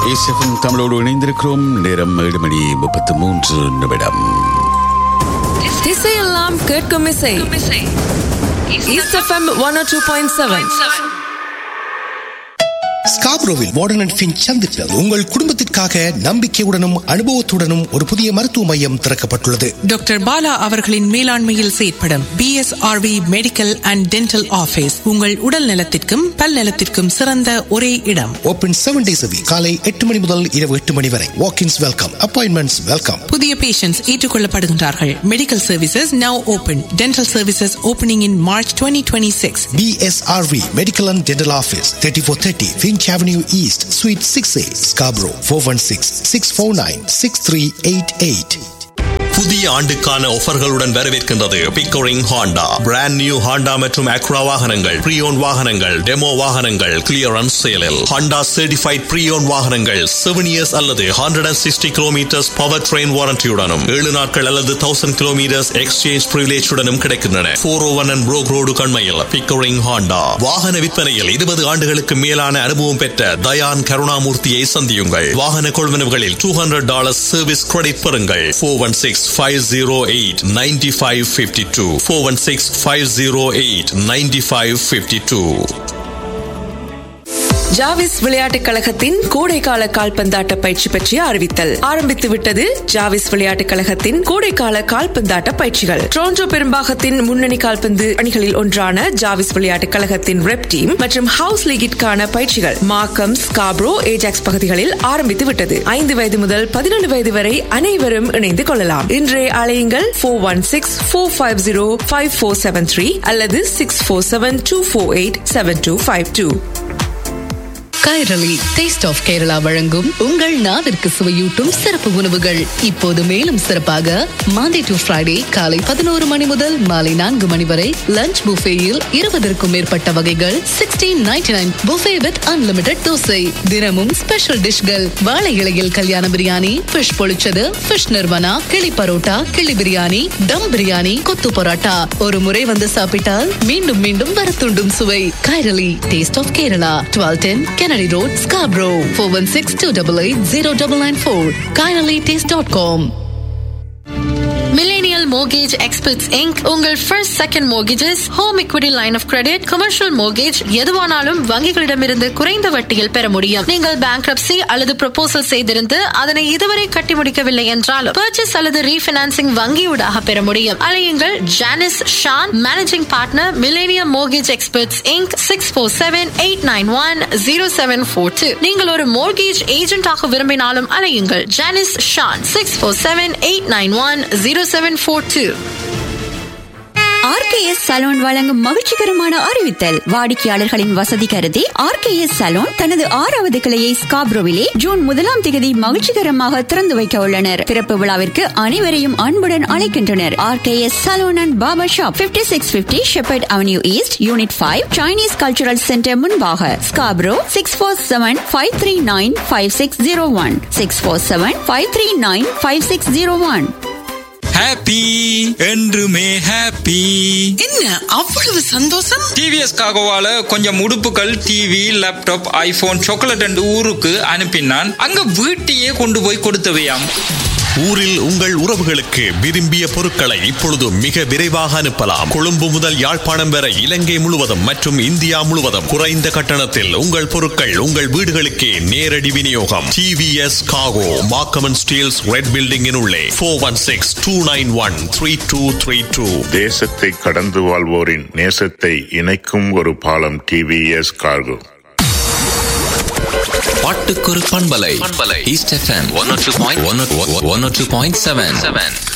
இசைஃபம் தமிழோடு இணைந்திருக்கிறோம். நேரம் 7:33. திசையெல்லாம் கேட்கும் இசை இசைஃபம் 102.7. ஸ்காப்ரோவில் வார்டன் அண்ட் ஃபின்ச் சந்திப்பில் உங்கள் குடும்பத்திற்காக நம்பிக்கையுடனும் அனுபவத்துடனும் ஒரு புதிய மருத்துவ மையம் திறக்கப்பட்டுள்ளது. டாக்டர் பாலா அவர்களின் மேலாண்மையில் செயற்படும் BSRV medical and dental office உங்கள் உடல் நலத்திற்கும் பல் நலத்திற்கும் சிறந்த ஒரே இடம். Open 7 days a week. காலை 8 மணி முதல் இரவு 8 மணி வரை. வாக்-இன்ஸ் வெல்கம், அப்பாயின்மெண்ட்ஸ் வெல்கம். புதிய patients ஏற்றுக்கொள்ளப்படுகின்றார்கள். Medical services now open. Dental services opening in March 2026. BSRV Medical and Dental Office, 3430 Finch Avenue East, Suite 6A, Scarborough, 416-649-6388. புதிய ஆண்டுக்கான ஆஃபர்களுடன் வரவேற்கின்றது Pickering Honda. Brand new Honda மற்றும் Accra வாகனங்கள், ப்ரீயோன் வாகனங்கள், டெமோ வாகனங்கள் clearance சேலில். Honda certified ப்ரீயோன் வாகனங்கள் 7 years அல்லது 160 kilometers power train வாரண்டியுடனும் 7 நாட்கள் அல்லது 1000 kilometers எக்ஸ்சேஞ்ச் பிரிவிலேஜுடனும் கிடைக்கின்றன. 401 and Brook Road கண்மையில் Pickering Honda. வாகன விற்பனையில் 20 ஆண்டுகளுக்கு மேலான அனுபவம் பெற்ற தயான் கருணாமூர்த்தியை சந்தியுங்கள். வாகன கொள்வனவுகளில் $200 சர்வீஸ் கிரெடிட் பெறுங்கள். 416-508-9552 416-508-9552. ஜாவிஸ் விளையாட்டுக் கழகத்தின் கோடைக்கால கால்பந்தாட்ட பயிற்சி பற்றிய அறிவித்தல் ஆரம்பித்து விட்டது. ஜாவிஸ் விளையாட்டுக் கழகத்தின் கோடைக்கால கால்பந்தாட்ட பயிற்சிகள் டொரண்டோ பெரும்பாகத்தின் முன்னணி கால்பந்து அணிகளில் ஒன்றான ஜாவிஸ் விளையாட்டுக் கழகத்தின் ரெப் டீம் மற்றும் ஹவுஸ் லீகிற்கான பயிற்சிகள் மார்க்கம், ஸ்காப்ரோ, ஏஜாக்ஸ் பகுதிகளில் ஆரம்பித்து விட்டது. 5 வயது முதல் 17 வயது வரை அனைவரும் இணைந்து கொள்ளலாம். இன்றைய அழையுங்கள் 416-450-5473 அல்லது 647-248-7252. கைரளி டேஸ்ட் ஆஃப் கேரளா வழங்கும் உங்கள் நாவிற்கு சுவையூட்டும் சிறப்பு உணவுகள் இப்போது மேலும் சிறப்பாக மாண்டே டு ஃப்ரைடே காலை 11 மணி முதல் மாலை 4 மணி வரை லஞ்ச் புஃபேயில் 20க்கும் மேற்பட்ட வகைகள் 16.99 புஃபே வித் அன்லிமிடெட் தோசை. தினமும் ஸ்பெஷல் டிஷ்கள் வாழை இலையில் கல்யாண பிரியாணி, ஃபிஷ் பொழிச்சது, ஃபிஷ் நிர்வனா, கிளி பரோட்டா, கிளி பிரியாணி, தம் பிரியாணி, கொத்து பரோட்டா. ஒரு முறை வந்து சாப்பிட்டால் மீண்டும் மீண்டும் வரத்துண்டும் சுவை. Kairali taste of Kerala, 1210 Kennedy Road, Scarborough, 416-288-0994. KairaliTaste.com. Millennial Mortgage Experts Inc. உங்கள் first second mortgages, home equity line of credit, commercial mortgage எதுவானாலும் வங்கிகளிடமிருந்து குறைந்த வட்டியில் பெற முடியும். நீங்கள் bankruptcy அல்லது proposal செய்திருந்து அதனை இதுவரை கட்டி முடிக்கவில்லை என்றாலும் purchase அல்லது refinancing வங்கியூடாக பெற முடியும். அழையுங்கள் Janice Shawn, managing partner, Millennium Mortgage Experts Inc. 647-891-0742. நீங்கள் ஒரு mortgage agent ஆக விரும்பினாலும் அழையுங்கள் ஜானிஸ் ஷான் 647-891-0742. RKS சலூன் வழங்கும் மகிழ்ச்சிகரமான அறிவித்தல். வாடிக்கையாளர்களின் வசதி கருதி RKS சலூன் தனது 6வது கிளையை ஸ்காப்ரோவிலே ஜூன் 1 மகிழ்ச்சிகரமாக திறந்து வைக்க உள்ளனர். திறப்பு விழாவிற்கு அனைவரையும் அன்புடன் அழைக்கின்றனர். RKS salon and barber shop, 5650 shepherd avenue east, unit 5, Chinese cultural centre முன்பாக, ஸ்காப்ரோ. 647-539-5601 647-539-5601. ஹாப்பி என்றுமே ஹாப்பி. என்ன அவ்வளவு சந்தோஷம்? டிவிஎஸ் காகோவால கொஞ்சம் உடுப்புகள், டிவி, லேப்டாப், ஐபோன், சாக்லேட் ஊருக்கு அனுப்பினான். அங்க வீட்டையே கொண்டு போய் கொடுத்தவையாம். ஊரில் உங்கள் உறவுகளுக்கு விரும்பிய பொருட்களை இப்பொழுது மிக விரைவாக அனுப்பலாம். கொழும்பு முதல் யாழ்ப்பாணம் வரை இலங்கை முழுவதும் மற்றும் இந்தியா முழுவதும் குறைந்த கட்டணத்தில் உங்கள் பொருட்கள் உங்கள் வீடுகளுக்கே நேரடி விநியோகம். டிவிஎஸ் காகோ, மார்க்கம் ஸ்டீல்ஸ் ரெட் பில்டிங்கின் உள்ளே 416-291-3232. தேசத்தை கடந்து வாழ்வோரின் நேசத்தை இணைக்கும் ஒரு பாலம். TVS cargo. பாட்டுக்கொரு பண்பலை ஈஸ்ட் FM 102.7.